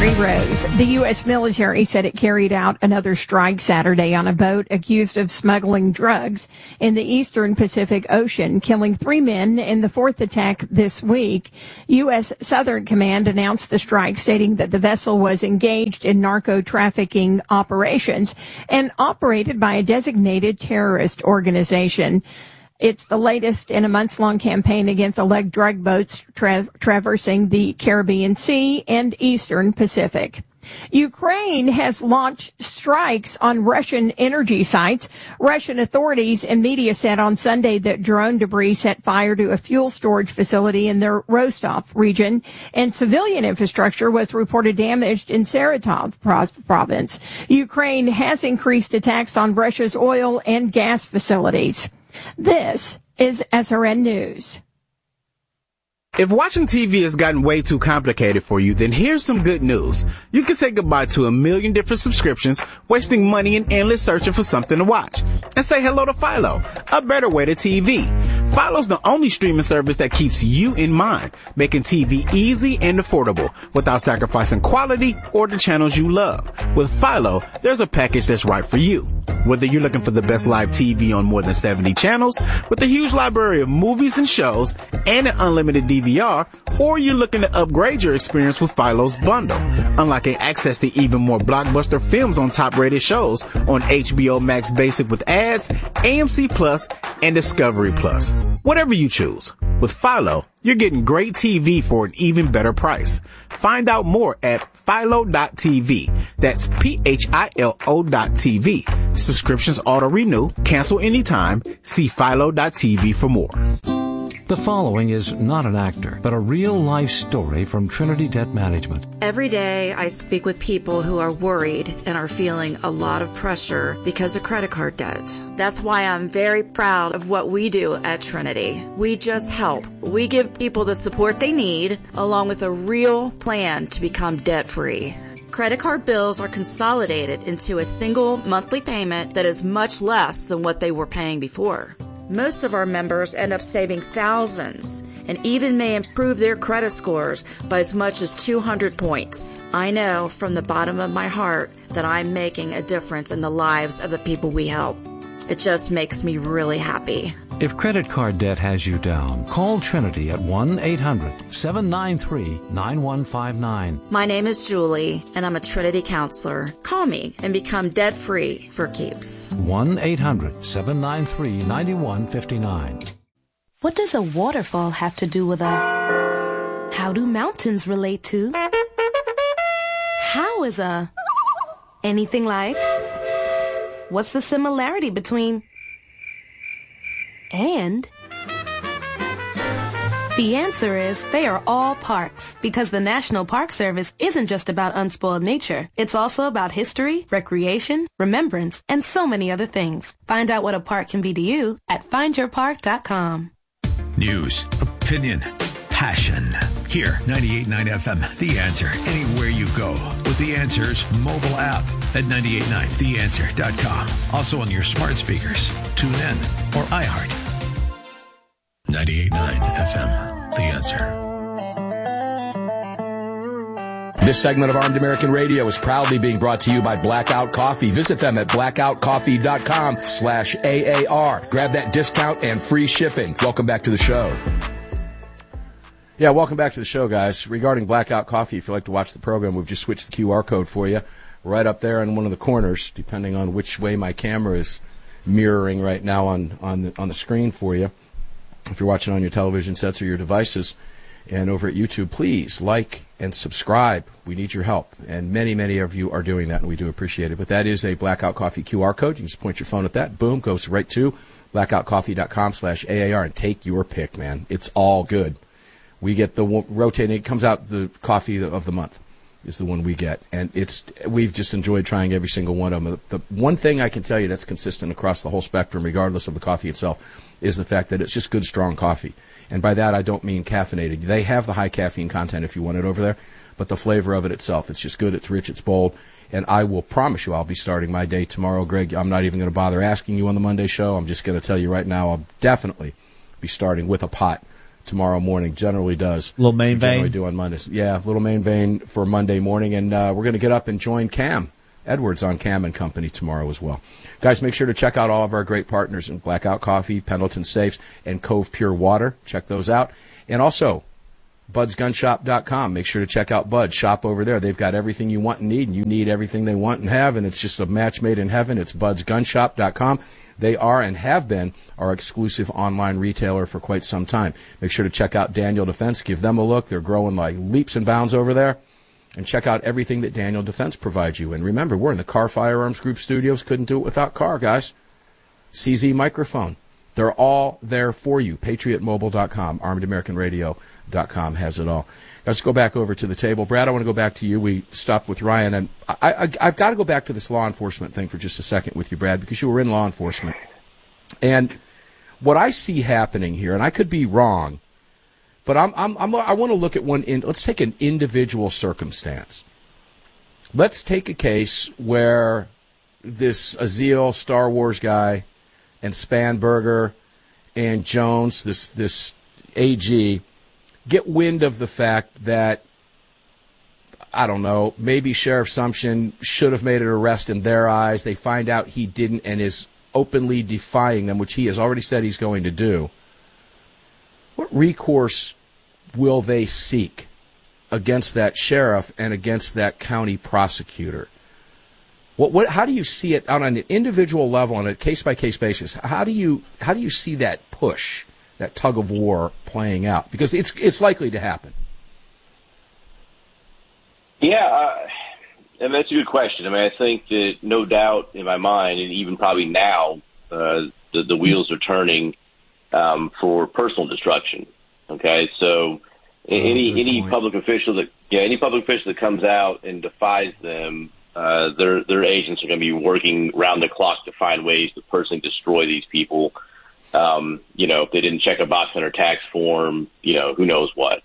Rose. The U.S. military said it carried out another strike Saturday on a boat accused of smuggling drugs in the eastern Pacific Ocean, killing 3 men in the fourth attack this week. U.S. Southern Command announced the strike, stating that the vessel was engaged in narco-trafficking operations and operated by a designated terrorist organization. It's the latest in a months-long campaign against alleged drug boats traversing the Caribbean Sea and Eastern Pacific. Ukraine has launched strikes on Russian energy sites. Russian authorities and media said on Sunday that drone debris set fire to a fuel storage facility in their Rostov region, and civilian infrastructure was reported damaged in Saratov province. Ukraine has increased attacks on Russia's oil and gas facilities. This is SRN News. If watching TV has gotten way too complicated for you, then here's some good news. You can say goodbye to a million different subscriptions, wasting money and endless searching for something to watch. And say hello to Philo, a better way to TV. Philo's the only streaming service that keeps you in mind, making TV easy and affordable without sacrificing quality or the channels you love. With Philo, there's a package that's right for you. Whether you're looking for the best live TV on more than 70 channels, with a huge library of movies and shows, and an unlimited DVR, or you're looking to upgrade your experience with Philo's bundle, unlocking access to even more blockbuster films on top-rated shows on HBO Max Basic with ads, AMC Plus, and Discovery Plus. Whatever you choose. With Philo, you're getting great TV for an even better price. Find out more at Philo.tv. That's PHILO.tv. Subscriptions auto-renew. Cancel anytime. See Philo.tv for more. The following is not an actor, but a real-life story from Trinity Debt Management. Every day I speak with people who are worried and are feeling a lot of pressure because of credit card debt. That's why I'm very proud of what we do at Trinity. We just help. We give people the support they need, along with a real plan to become debt-free. Credit card bills are consolidated into a single monthly payment that is much less than what they were paying before. Most of our members end up saving thousands and even may improve their credit scores by as much as 200 points. I know from the bottom of my heart that I'm making a difference in the lives of the people we help. It just makes me really happy. If credit card debt has you down, call Trinity at 1-800-793-9159. My name is Julie, and I'm a Trinity counselor. Call me and become debt-free for keeps. 1-800-793-9159. What does a waterfall have to do with a... How do mountains relate to... How is a... Anything like... What's the similarity between... And the answer is they are all parks, because the National Park Service isn't just about unspoiled nature. It's also about history, recreation, remembrance, and so many other things. Find out what a park can be to you at findyourpark.com. News, opinion, passion. Here, 98.9 FM, The Answer. Anywhere you go with The Answer's mobile app at 98.9theanswer.com. Also on your smart speakers, tune in, or iHeart. 98.9 FM, The Answer. This segment of Armed American Radio is proudly being brought to you by Blackout Coffee. Visit them at blackoutcoffee.com/AAR. Grab that discount and free shipping. Welcome back to the show. Yeah, welcome back to the show, guys. Regarding Blackout Coffee, if you'd like to watch the program, we've just switched the QR code for you right up there in one of the corners, depending on which way my camera is mirroring right now on the screen for you. If you're watching on your television sets or your devices, and over at YouTube, please like and subscribe. We need your help, and many, many of you are doing that, and we do appreciate it. But that is a Blackout Coffee QR code. You can just point your phone at that. Boom, goes right to blackoutcoffee.com/AAR, and take your pick, man. It's all good. We get the rotating. It comes out the coffee of the month is the one we get, and we've just enjoyed trying every single one of them. The one thing I can tell you that's consistent across the whole spectrum, regardless of the coffee itself, is the fact that it's just good, strong coffee. And by that, I don't mean caffeinated. They have the high caffeine content if you want it over there, but the flavor of it itself, it's just good, it's rich, it's bold. And I will promise you I'll be starting my day tomorrow, Greg. I'm not even going to bother asking you on the Monday show. I'm just going to tell you right now I'll definitely be starting with a pot tomorrow morning. Generally does. Little main vein? Generally do on Mondays. Yeah, little main vein for Monday morning. And we're going to get up and join Cam Edwards on Cam and Company tomorrow as well. Guys, make sure to check out all of our great partners in Blackout Coffee, Pendleton Safes, and Cove Pure Water. Check those out. And also, BudsGunShop.com. Make sure to check out Buds. Shop over there. They've got everything you want and need, and you need everything they want and have, and it's just a match made in heaven. It's BudsGunShop.com. They are and have been our exclusive online retailer for quite some time. Make sure to check out Daniel Defense. Give them a look. They're growing like leaps and bounds over there. And check out everything that Daniel Defense provides you. And remember, we're in the Carr Firearms Group studios. Couldn't do it without Carr, guys. CZ Microphone. They're all there for you. PatriotMobile.com, ArmedAmericanRadio.com has it all. Let's go back over to the table. Brad, I want to go back to you. We stopped with Ryan. And I've got to go back to this law enforcement thing for just a second with you, Brad, because you were in law enforcement. And what I see happening here, and I could be wrong, but I want to look at let's take an individual circumstance. Let's take a case where this Aziel Star Wars guy and Spanberger and Jones, this AG, get wind of the fact that, I don't know, maybe Sheriff Sumption should have made an arrest in their eyes. They find out he didn't and is openly defying them, which he has already said he's going to do. What recourse will they seek against that sheriff and against that county prosecutor? How do you see it on an individual level, on a case-by-case basis? How do you see that push, that tug of war playing out? Because it's likely to happen. Yeah, and that's a good question. I mean, I think that no doubt in my mind, and even probably now, the wheels are turning for personal destruction. Okay, so any public official that comes out and defies them, their agents are going to be working round the clock to find ways to personally destroy these people. If they didn't check a box on their tax form, who knows what.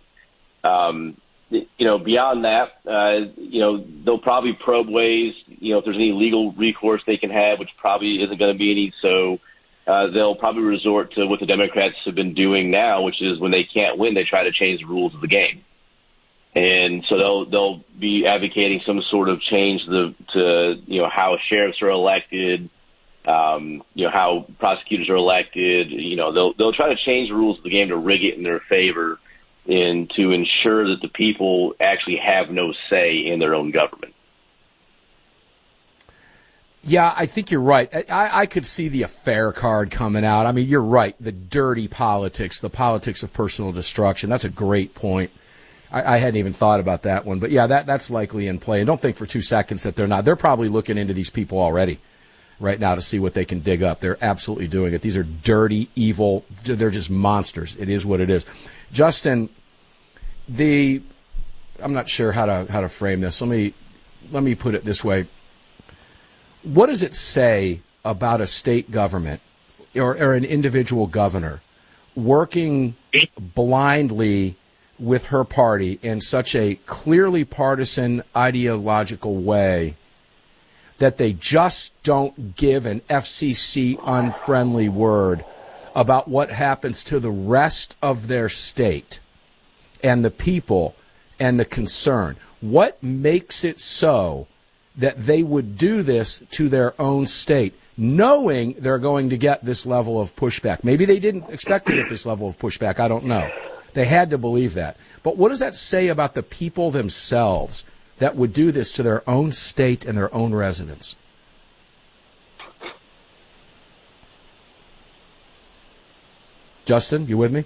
Beyond that, they'll probably probe ways, if there's any legal recourse they can have, which probably isn't going to be any. So they'll probably resort to what the Democrats have been doing now, which is when they can't win, they try to change the rules of the game. And so they'll be advocating some sort of change to how sheriffs are elected, how prosecutors are elected. They'll try to change the rules of the game to rig it in their favor and to ensure that the people actually have no say in their own government. Yeah, I think you're right. I could see the affair card coming out. I mean, you're right. The dirty politics, the politics of personal destruction. That's a great point. I hadn't even thought about that one. But, yeah, that's likely in play. And don't think for 2 seconds that they're not. They're probably looking into these people already right now to see what they can dig up. They're absolutely doing it. These are dirty, evil. They're just monsters. It is what it is. Justin, I'm not sure how to frame this. Let me put it this way. What does it say about a state government or an individual governor working blindly with her party in such a clearly partisan ideological way that they just don't give an FCC unfriendly word about what happens to the rest of their state and the people and the concern? What makes it so that they would do this to their own state, knowing they're going to get this level of pushback? Maybe they didn't expect to get this level of pushback. I don't know. They had to believe that. But what does that say about the people themselves that would do this to their own state and their own residents? Justin, you with me?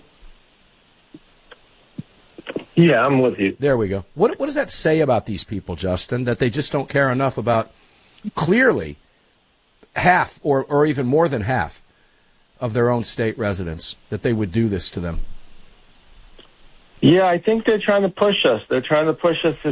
Yeah, I'm with you. There we go. What does that say about these people, Justin, that they just don't care enough about clearly half or even more than half of their own state residents, that they would do this to them? Yeah, I think they're trying to push us. They're trying to push us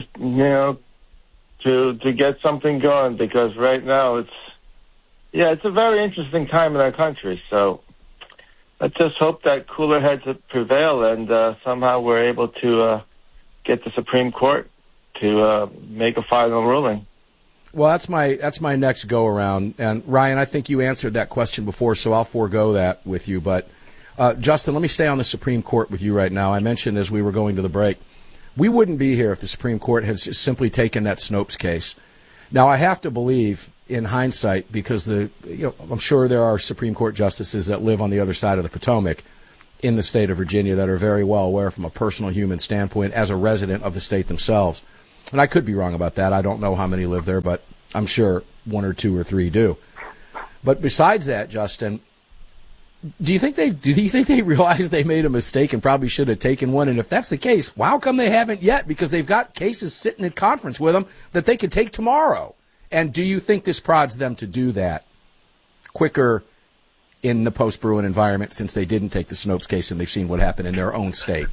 to get something going, because right now it's a very interesting time in our country. So let's just hope that cooler heads prevail and somehow we're able to get the Supreme Court to make a final ruling. Well, that's my next go around. And Ryan, I think you answered that question before, so I'll forego that with you. But Justin, let me stay on the Supreme Court with you right now. I mentioned as we were going to the break, we wouldn't be here if the Supreme Court had simply taken that Snopes case. Now, I have to believe in hindsight, because I'm sure there are Supreme Court justices that live on the other side of the Potomac in the state of Virginia that are very well aware from a personal human standpoint as a resident of the state themselves. And I could be wrong about that. I don't know how many live there, but I'm sure 1 or 2 or 3 do. But besides that, Justin, do you think they realize they made a mistake and probably should have taken one? And if that's the case, how come they haven't yet? Because they've got cases sitting in conference with them that they could take tomorrow. And do you think this prods them to do that quicker in the post-Bruen environment, since they didn't take the Snopes case and they've seen what happened in their own state?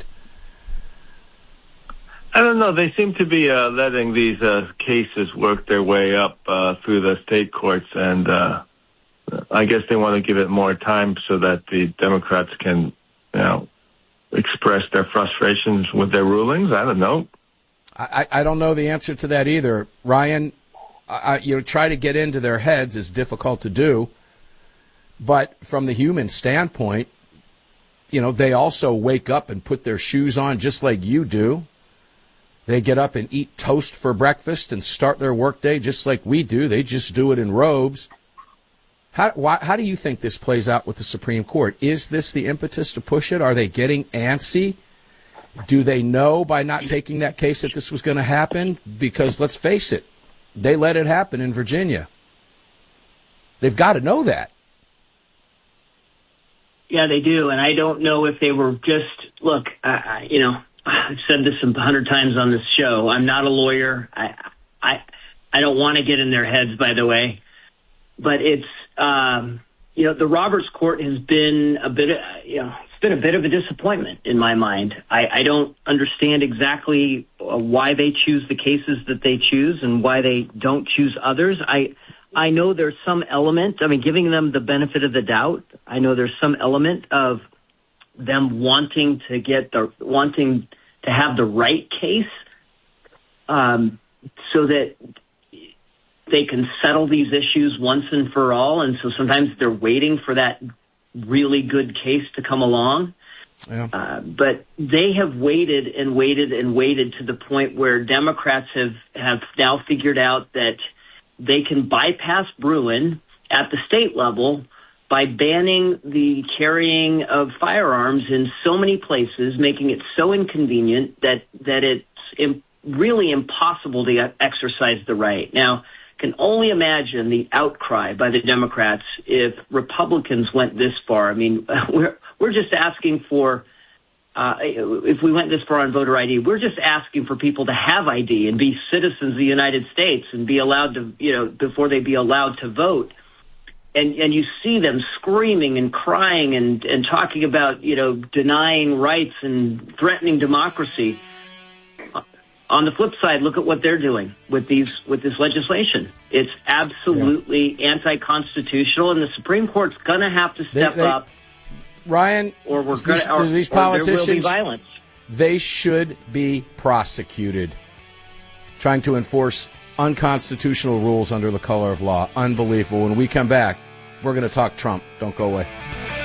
I don't know. They seem to be letting these cases work their way up through the state courts, and I guess they want to give it more time so that the Democrats can, express their frustrations with their rulings. I don't know. I don't know the answer to that either. Ryan, try to get into their heads is difficult to do. But from the human standpoint, they also wake up and put their shoes on just like you do. They get up and eat toast for breakfast and start their workday just like we do. They just do it in robes. How do you think this plays out with the Supreme Court? Is this the impetus to push it? Are they getting antsy? Do they know by not taking that case that this was going to happen? Because let's face it, they let it happen in Virginia. They've got to know that. Yeah, they do. And I don't know if they were just, look, I've said this 100 times on this show. I'm not a lawyer. I don't want to get in their heads, by the way. But it's, the Roberts Court has been a bit of a disappointment in my mind. I don't understand exactly why they choose the cases that they choose and why they don't choose others. I know there's some element, giving them the benefit of the doubt, I know there's some element of them wanting to have the right case, so that they can settle these issues once and for all. And so sometimes they're waiting for that really good case to come along. Yeah. But they have waited and waited and waited to the point where Democrats have now figured out that they can bypass Bruen at the state level by banning the carrying of firearms in so many places, making it so inconvenient that it's really impossible to exercise the right. Now, can only imagine the outcry by the Democrats if Republicans went this far. We're just asking for, if we went this far on voter ID, we're just asking for people to have ID and be citizens of the United States and be allowed to, before they be allowed to vote. And you see them screaming and crying and talking about, denying rights and threatening democracy. On the flip side, look at what they're doing with this legislation. It's absolutely anti-constitutional, and the Supreme Court's going to have to step up. Ryan, or these politicians, there will be violence. They should be prosecuted, trying to enforce unconstitutional rules under the color of law. Unbelievable. When we come back, we're going to talk Trump. Don't go away.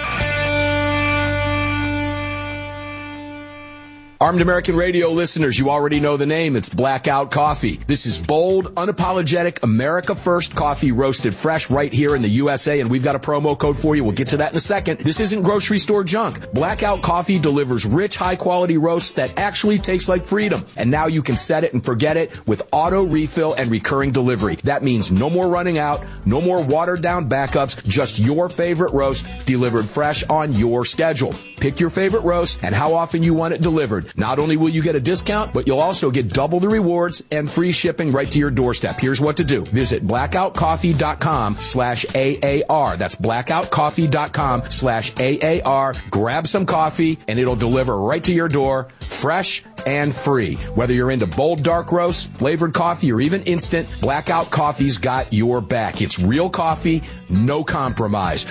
Armed American Radio listeners, you already know the name. It's Blackout Coffee. This is bold, unapologetic, America First coffee roasted fresh right here in the USA, and we've got a promo code for you. We'll get to that in a second. This isn't grocery store junk. Blackout Coffee delivers rich, high-quality roasts that actually taste like freedom. And now you can set it and forget it with auto refill and recurring delivery. That means no more running out, no more watered-down backups, just your favorite roast delivered fresh on your schedule. Pick your favorite roast and how often you want it delivered. Not only will you get a discount, but you'll also get double the rewards and free shipping right to your doorstep. Here's what to do. Visit blackoutcoffee.com/AAR. That's blackoutcoffee.com/AAR. Grab some coffee and it'll deliver right to your door, fresh and free. Whether you're into bold dark roast, flavored coffee, or even instant, Blackout Coffee's got your back. It's real coffee no compromise.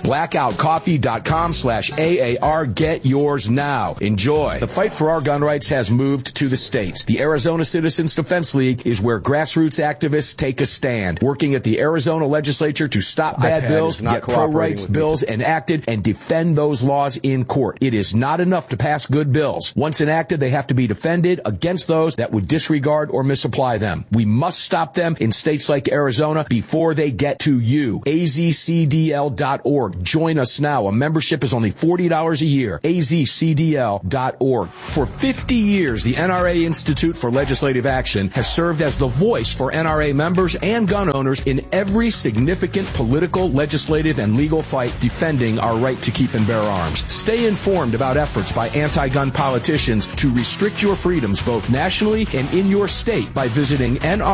Blackoutcoffee.com/AAR. Get yours now. Enjoy. The fight for our gun rights has moved to the states. The Arizona Citizens Defense League is where grassroots activists take a stand, working at the Arizona legislature to stop bad bills, get pro-rights bills enacted, and defend those laws in court. It is not enough to pass good bills. Once enacted, they have to be defended against those that would disregard or misapply them. We must stop them in states like Arizona before they get to you. azcdl.org. Join us now. A membership is only $40 a year. azcdl.org. For 50 years, the NRA Institute for Legislative Action has served as the voice for NRA members and gun owners in every significant political, legislative, and legal fight defending our right to keep and bear arms. Stay informed about efforts by anti-gun politicians to restrict your freedoms both nationally and in your state by visiting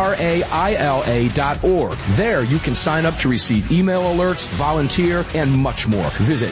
nraila.org. There you can sign up to receive email alerts, volunteer, and much more. Visit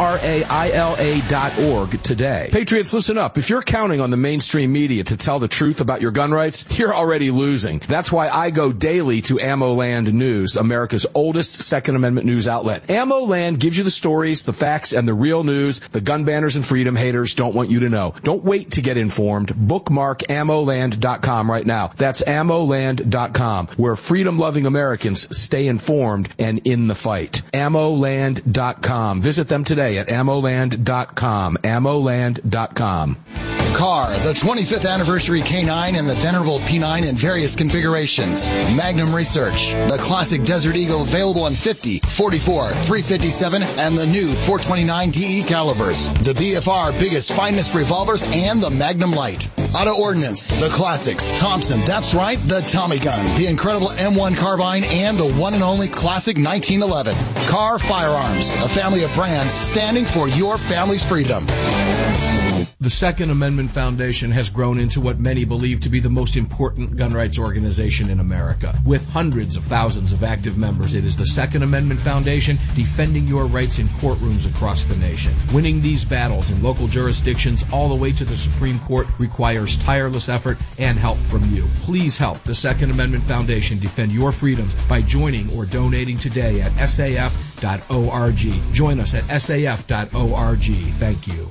nraila.org today. Patriots, listen up. If you're counting on the mainstream media to tell the truth about your gun rights, you're already losing. That's why I go daily to AmmoLand News, America's oldest Second Amendment news outlet. AmmoLand gives you the stories, the facts, and the real news the gun banners and freedom haters don't want you to know. Don't wait to get informed. Bookmark ammoland.com right now. That's ammoland.com, where freedom-loving Americans stay informed and in the fight. ammoland.com. Visit them today at ammoland.com. ammoland.com. Car, the 25th anniversary K9 and the venerable P9 in various configurations. Magnum Research, the classic Desert Eagle available in 50, 44, 357, and the new 429 DE calibers. The BFR biggest, finest revolvers and the Magnum Light. Auto Ordnance, the classics. Thompson, that's right, the Tommy gun, the incredible M1 carbine, and the one and only classic 1911. Car Firearms, a family of brands standing for your family's freedom. The Second Amendment Foundation has grown into what many believe to be the most important gun rights organization in America. With hundreds of thousands of active members, it is the Second Amendment Foundation defending your rights in courtrooms across the nation. Winning these battles in local jurisdictions all the way to the Supreme Court requires tireless effort and help from you. Please help the Second Amendment Foundation defend your freedoms by joining or donating today at saf.org. Join us at saf.org. Thank you.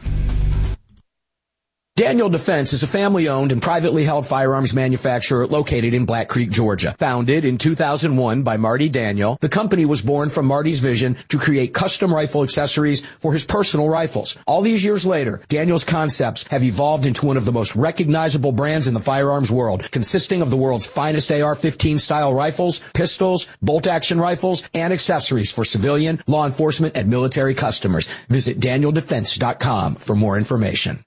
Daniel Defense is a family-owned and privately held firearms manufacturer located in Black Creek, Georgia. Founded in 2001 by Marty Daniel, the company was born from Marty's vision to create custom rifle accessories for his personal rifles. All these years later, Daniel's concepts have evolved into one of the most recognizable brands in the firearms world, consisting of the world's finest AR-15 style rifles, pistols, bolt-action rifles, and accessories for civilian, law enforcement, and military customers. Visit DanielDefense.com for more information.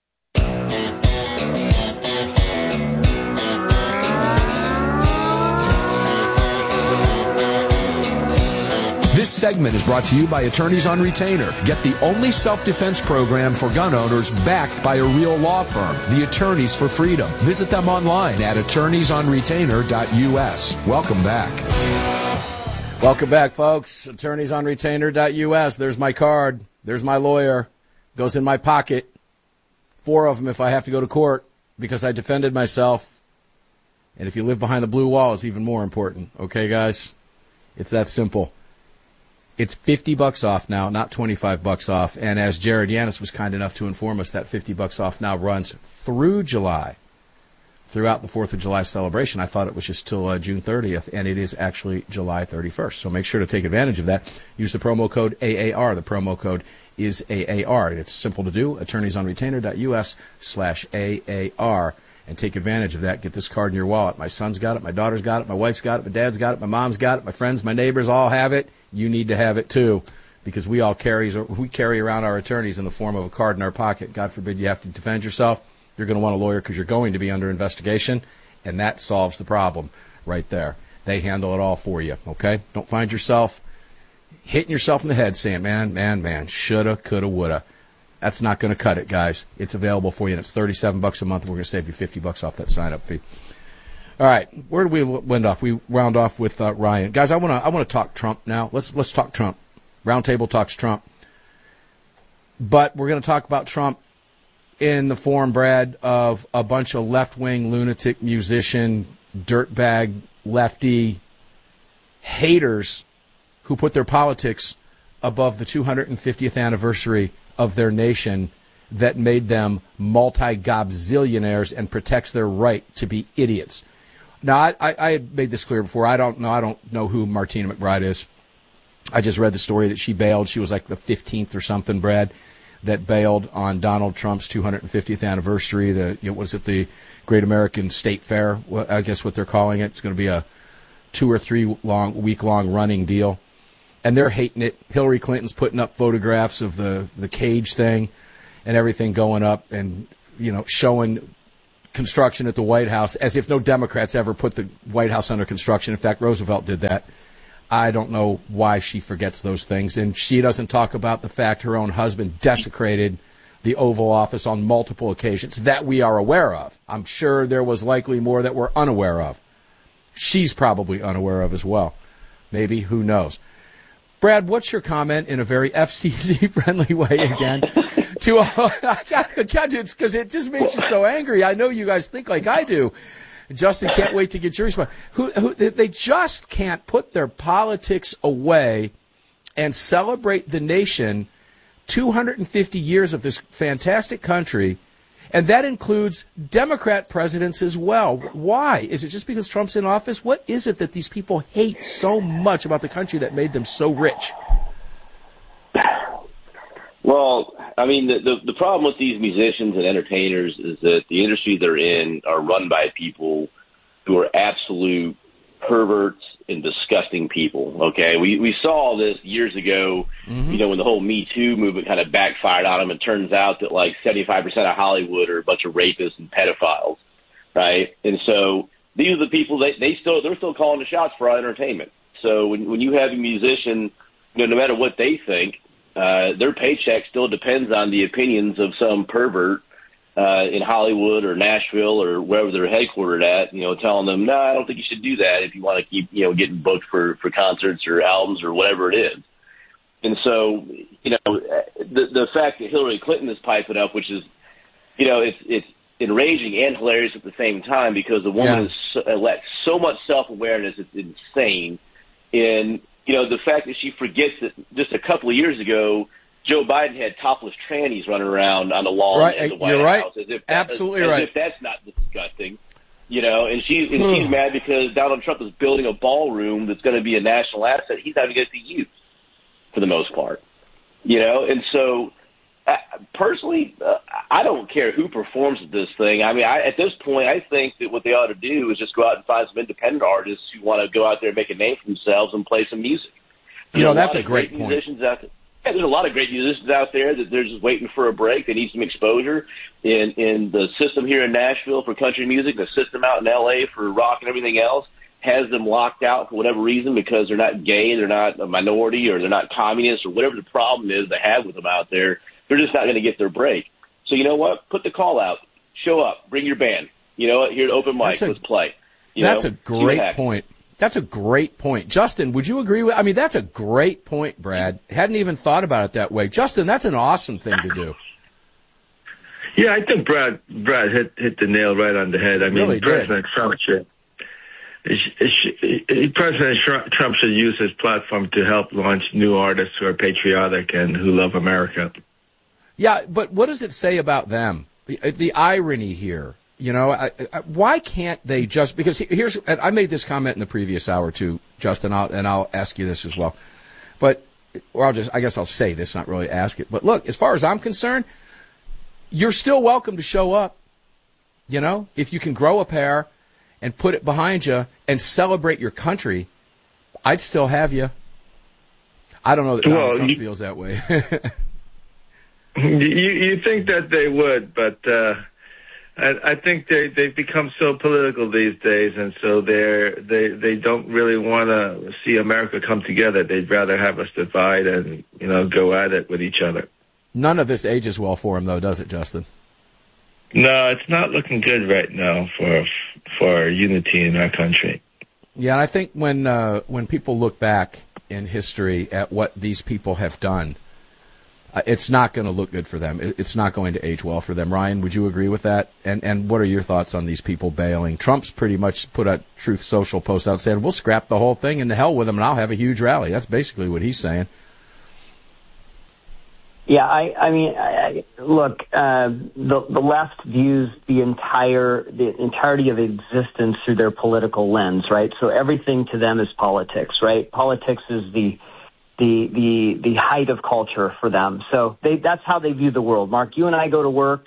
This segment is brought to you by Attorneys on Retainer. Get the only self-defense program for gun owners backed by a real law firm, the Attorneys for Freedom. Visit them online at attorneysonretainer.us. Welcome back. Welcome back, folks. Attorneysonretainer.us. There's my card. There's my lawyer. Goes in my pocket. 4 of them if I have to go to court because I defended myself. And if you live behind the blue wall, it's even more important. Okay, guys? It's that simple. It's $50 off now, not $25 off. And as Jared Yanis was kind enough to inform us, that $50 off now runs through July, throughout the 4th of July celebration. I thought it was just till June 30th, and it is actually July 31st. So make sure to take advantage of that. Use the promo code AAR. The promo code is AAR. It's simple to do. attorneysonretainer.us/AAR. And take advantage of that. Get this card in your wallet. My son's got it. My daughter's got it. My wife's got it. My dad's got it. My mom's got it. My friends, my neighbors all have it. You need to have it too, because we carry around our attorneys in the form of a card in our pocket. God forbid you have to defend yourself. You're going to want a lawyer because you're going to be under investigation, and that solves the problem right there. They handle it all for you, okay? Don't find yourself hitting yourself in the head saying, man, shoulda, coulda, woulda. That's not going to cut it, guys. It's available for you, and it's $37 a month. We're going to save you $50 off that sign-up fee. All right, where did we end off? We round off with Ryan. Guys, I want to talk Trump now. Let's talk Trump. Roundtable talks Trump. But we're going to talk about Trump in the form, Brad, of a bunch of left-wing lunatic musician, dirtbag, lefty haters who put their politics above the 250th anniversary of their nation that made them multi-gobzillionaires and protects their right to be idiots. Now, I had made this clear before. I don't know who Martina McBride is. I just read the story that she bailed. She was like the 15th or something, Brad, that bailed on Donald Trump's 250th anniversary. The Great American State Fair, I guess what they're calling it. It's going to be a 2 or 3 week-long running deal. And they're hating it. Hillary Clinton's putting up photographs of the cage thing and everything going up and, showing construction at the White House as if no Democrats ever put the White House under construction. In fact, Roosevelt did that. I don't know why she forgets those things. And she doesn't talk about the fact her own husband desecrated the Oval Office on multiple occasions that we are aware of. I'm sure there was likely more that we're unaware of. She's probably unaware of as well. Maybe, who knows? Brad, what's your comment in a very FCC-friendly way again? Because it just makes you so angry. I know you guys think like I do. Justin, can't wait to get your response. They just can't put their politics away and celebrate the nation, 250 years of this fantastic country, and that includes Democrat presidents as well. Why? Is it just because Trump's in office? What is it that these people hate so much about the country that made them so rich? Well, I mean, the problem with these musicians and entertainers is that the industry they're in are run by people who are absolute perverts and disgusting people, okay? We saw this years ago, when the whole Me Too movement kind of backfired on them. It turns out that like 75% of Hollywood are a bunch of rapists and pedophiles, right? And so these are the people they're still calling the shots for our entertainment. So when you have a musician, no matter what they think, their paycheck still depends on the opinions of some pervert in Hollywood or Nashville or wherever they're headquartered at, telling them, no, I don't think you should do that if you want to keep, getting booked for concerts or albums or whatever it is. And so, the fact that Hillary Clinton is piping up, which is, it's enraging and hilarious at the same time because the woman lacks so much self-awareness, it's insane. And, the fact that she forgets that just a couple of years ago, Joe Biden had topless trannies running around on the lawn at the White House. As if Absolutely as right. if that's not disgusting, and she's mad because Donald Trump is building a ballroom that's going to be a national asset he's not going to get to use for the most part, and so personally, I don't care who performs at this thing. I mean, at this point, I think that what they ought to do is just go out and find some independent artists who want to go out there and make a name for themselves and play some music. That's a great point. Musicians out there. Yeah, there's a lot of great musicians out there that they're just waiting for a break. They need some exposure in the system here in Nashville for country music, the system out in L.A. for rock and everything else has them locked out for whatever reason because they're not gay, they're not a minority, or they're not communists, or whatever the problem is they have with them out there. They're just not going to get their break. So you know what? Put the call out. Show up. Bring your band. You know what? Here's open mic. Let's play. That's a great point. That's a great point. Justin, would you agree with? I mean, that's a great point, Brad. Hadn't even thought about it that way. Justin, that's an awesome thing to do. Yeah, I think Brad hit the nail right on the head. I mean, really President Trump should use his platform to help launch new artists who are patriotic and who love America. Yeah, but what does it say about them? The irony here. Why can't they just, because here's, and I made this comment in the previous hour too, Justin, and I'll ask you this as well. I guess I'll say this, not really ask it. But look, as far as I'm concerned, you're still welcome to show up. If you can grow a pair and put it behind you and celebrate your country, I'd still have you. I don't know that Donald Trump feels that way. You think that they would, but I think they've become so political these days, and so they don't really want to see America come together. They'd rather have us divide and go at it with each other. None of this ages well for him, though, does it, Justin? No, it's not looking good right now for unity in our country. Yeah, and I think when people look back in history at what these people have done, it's not going to look good for them. It's not going to age well for them. Ryan, would you agree with that? And what are your thoughts on these people bailing? Trump's pretty much put a Truth Social post out saying, we'll scrap the whole thing and the hell with them, and I'll have a huge rally. That's basically what he's saying. Yeah, I mean, look, the left views the entirety of existence through their political lens, right? So everything to them is politics, right? Politics is the height of culture for them. So that's how they view the world. Mark, you and I go to work.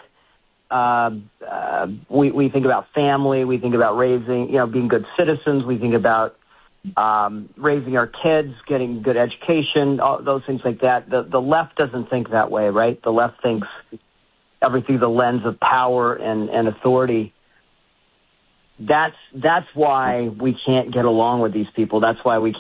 We think about family. We think about raising, being good citizens. We think about raising our kids, getting good education, all those things like that. The left doesn't think that way, right? The left thinks everything through the lens of power and authority. That's why we can't get along with these people. That's why we